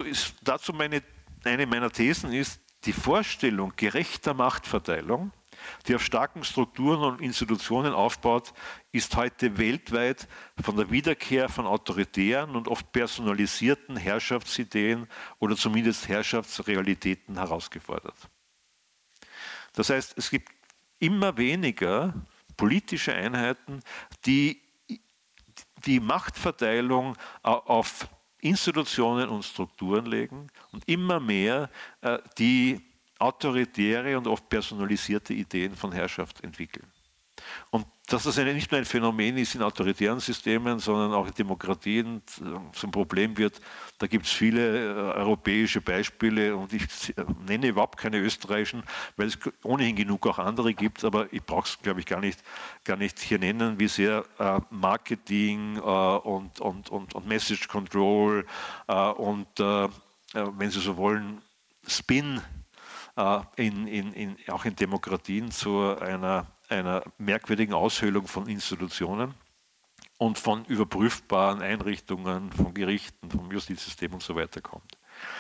dazu eine meiner Thesen ist, die Vorstellung gerechter Machtverteilung, die auf starken Strukturen und Institutionen aufbaut, ist heute weltweit von der Wiederkehr von autoritären und oft personalisierten Herrschaftsideen oder zumindest Herrschaftsrealitäten herausgefordert. Das heißt, es gibt immer weniger politische Einheiten, die die Machtverteilung auf Institutionen und Strukturen legen und immer mehr die autoritäre und oft personalisierte Ideen von Herrschaft entwickeln. Und dass das nicht nur ein Phänomen ist in autoritären Systemen, sondern auch in Demokratien zum Problem wird, da gibt es viele europäische Beispiele und ich nenne überhaupt keine österreichischen, weil es ohnehin genug auch andere gibt, aber ich brauche es, glaube ich, gar nicht hier nennen, wie sehr Marketing und Message Control und, wenn Sie so wollen, Spin auch in Demokratien zu einer merkwürdigen Aushöhlung von Institutionen und von überprüfbaren Einrichtungen, von Gerichten, vom Justizsystem und so weiter kommt.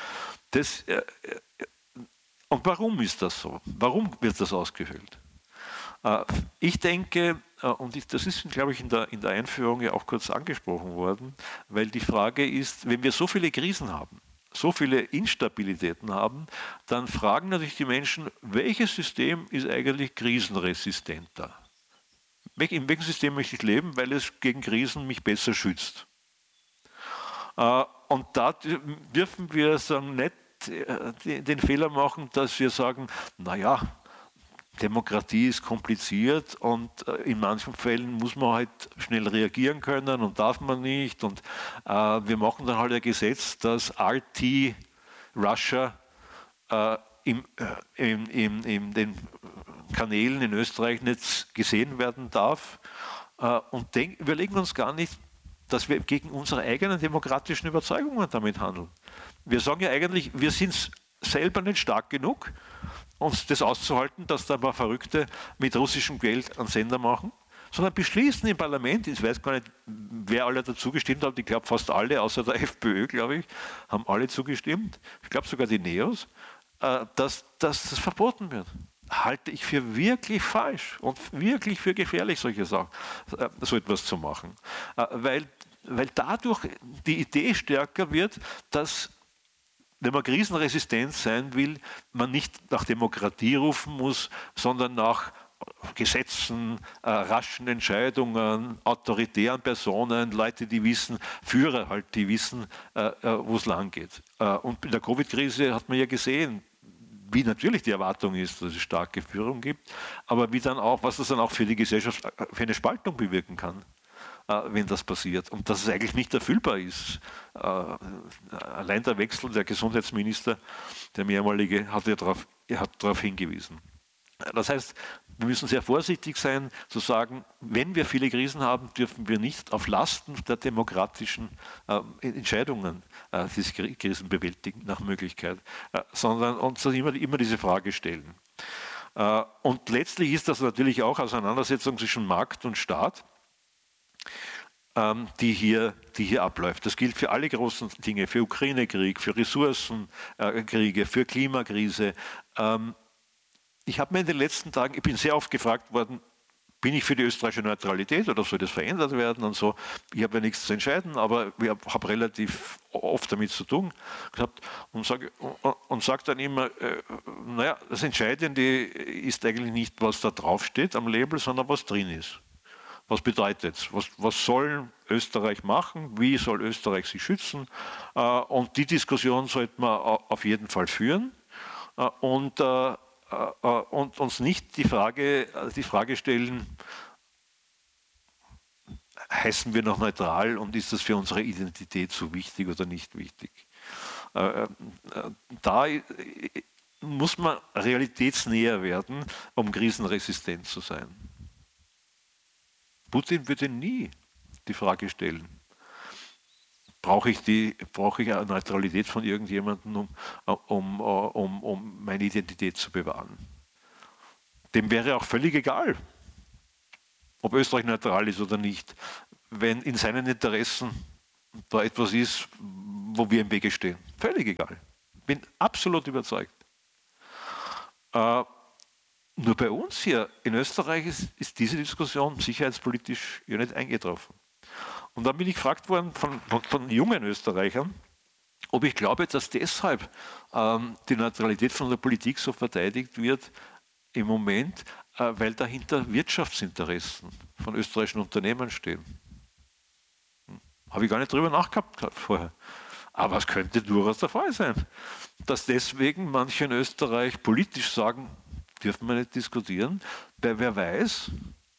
Und warum ist das so? Warum wird das ausgehöhlt? Ich denke, und das ist, glaube ich, in der Einführung ja auch kurz angesprochen worden, weil die Frage ist, wenn wir so viele Krisen haben, so viele Instabilitäten haben, dann fragen natürlich die Menschen, welches System ist eigentlich krisenresistenter? In welchem System möchte ich leben, weil es gegen Krisen mich besser schützt? Und da dürfen wir sagen, nicht den Fehler machen, dass wir sagen, naja, Demokratie ist kompliziert und in manchen Fällen muss man halt schnell reagieren können und darf man nicht. Und wir machen dann halt ein Gesetz, dass RT Russia in den Kanälen in Österreich nicht gesehen werden darf. Und überlegen uns gar nicht, dass wir gegen unsere eigenen demokratischen Überzeugungen damit handeln. Wir sagen ja eigentlich, wir sind selber nicht stark genug, uns das auszuhalten, dass da ein paar Verrückte mit russischem Geld einen Sender machen, sondern beschließen im Parlament, ich weiß gar nicht, wer alle dazu gestimmt hat, ich glaube fast alle, außer der FPÖ, glaube ich, haben alle zugestimmt, ich glaube sogar die Neos, dass das verboten wird. Halte ich für wirklich falsch und wirklich für gefährlich, solche Sachen, so etwas zu machen. Weil dadurch die Idee stärker wird, dass, wenn man krisenresistent sein will, man nicht nach Demokratie rufen muss, sondern nach Gesetzen, raschen Entscheidungen, autoritären Personen, Leute, die wissen, Führer halt, die wissen, wo es lang geht. Und in der Covid-Krise hat man ja gesehen, wie natürlich die Erwartung ist, dass es starke Führung gibt, aber wie dann auch, was das dann auch für die Gesellschaft für eine Spaltung bewirken kann, wenn das passiert. Und dass es eigentlich nicht erfüllbar ist. Allein der Wechsel der Gesundheitsminister, der mehrmalige, hat darauf hingewiesen. Das heißt, wir müssen sehr vorsichtig sein, zu sagen, wenn wir viele Krisen haben, dürfen wir nicht auf Lasten der demokratischen Entscheidungen diese Krisen bewältigen, nach Möglichkeit, sondern uns immer diese Frage stellen. Und letztlich ist das natürlich auch Auseinandersetzung zwischen Markt und Staat, die hier abläuft. Das gilt für alle großen Dinge, für Ukraine-Krieg, für Ressourcenkriege, für Klimakrise. Ich habe mir in den letzten Tagen, ich bin sehr oft gefragt worden, bin ich für die österreichische Neutralität oder soll das verändert werden und so. Ich habe ja nichts zu entscheiden, aber ich habe relativ oft damit zu tun gehabt und sage dann immer, naja, das Entscheidende ist eigentlich nicht, was da draufsteht am Label, sondern was drin ist. Was bedeutet es? Was soll Österreich machen? Wie soll Österreich sich schützen? Und die Diskussion sollte man auf jeden Fall führen und uns nicht die Frage stellen, heißen wir noch neutral und ist das für unsere Identität so wichtig oder nicht wichtig? Da muss man realitätsnäher werden, um krisenresistent zu sein. Putin würde nie die Frage stellen, brauche ich eine Neutralität von irgendjemandem, um meine Identität zu bewahren? Dem wäre auch völlig egal, ob Österreich neutral ist oder nicht, wenn in seinen Interessen da etwas ist, wo wir im Wege stehen. Völlig egal. Bin absolut überzeugt. Nur bei uns hier in Österreich ist diese Diskussion sicherheitspolitisch ja nicht eingetroffen. Und dann bin ich gefragt worden von jungen Österreichern, ob ich glaube, dass deshalb die Neutralität von der Politik so verteidigt wird im Moment, weil dahinter Wirtschaftsinteressen von österreichischen Unternehmen stehen. Habe ich gar nicht drüber nachgedacht vorher. Aber es könnte durchaus der Fall sein, dass deswegen manche in Österreich politisch sagen, dürfen wir nicht diskutieren, weil wer weiß,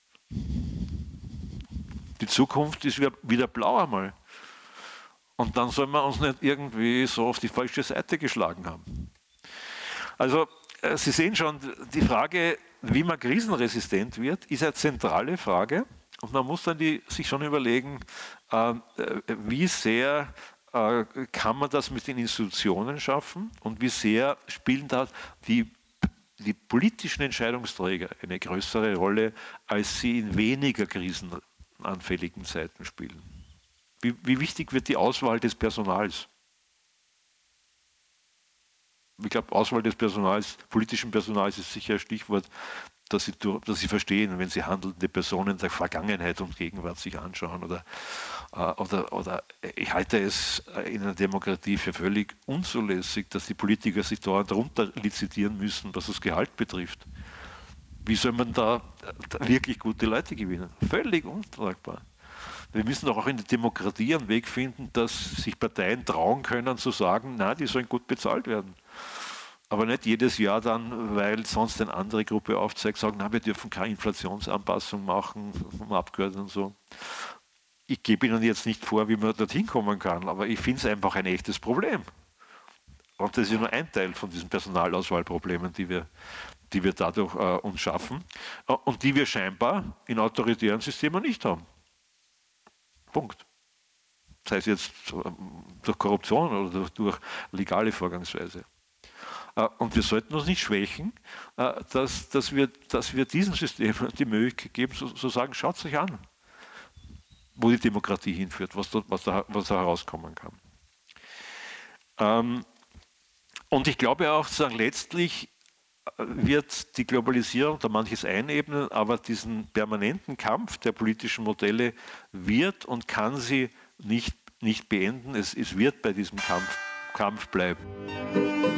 die Zukunft ist wieder blau einmal. Und dann soll man uns nicht irgendwie so auf die falsche Seite geschlagen haben. Also Sie sehen schon, die Frage, wie man krisenresistent wird, ist eine zentrale Frage. Und man muss dann sich schon überlegen, wie sehr kann man das mit den Institutionen schaffen und wie sehr spielen da die politischen Entscheidungsträger eine größere Rolle, als sie in weniger krisenanfälligen Zeiten spielen. Wie wichtig wird die Auswahl des Personals? Ich glaube, Auswahl des Personals, politischen Personals ist sicher ein Stichwort, dass sie verstehen, wenn sie handelnde Personen der Vergangenheit und Gegenwart sich anschauen. Oder ich halte es in einer Demokratie für völlig unzulässig, dass die Politiker sich da darunter lizitieren müssen, was das Gehalt betrifft. Wie soll man da wirklich gute Leute gewinnen? Völlig untragbar. Wir müssen doch auch in der Demokratie einen Weg finden, dass sich Parteien trauen können zu sagen, na, die sollen gut bezahlt werden. Aber nicht jedes Jahr dann, weil sonst eine andere Gruppe aufzeigt, sagen, na, wir dürfen keine Inflationsanpassung machen vom Abgeordneten und so. Ich gebe Ihnen jetzt nicht vor, wie man dorthin kommen kann, aber ich finde es einfach ein echtes Problem. Und das ist ja nur ein Teil von diesen Personalauswahlproblemen, die wir dadurch uns schaffen und die wir scheinbar in autoritären Systemen nicht haben. Punkt. Sei es jetzt durch Korruption oder durch legale Vorgangsweise. Und wir sollten uns nicht schwächen, dass wir diesen Systemen die Möglichkeit geben, zu sagen, schaut es euch an, wo die Demokratie hinführt, was da herauskommen kann. Und ich glaube auch, sagen, letztlich wird die Globalisierung da manches einebnen, aber diesen permanenten Kampf der politischen Modelle wird und kann sie nicht beenden. Es wird bei diesem Kampf bleiben.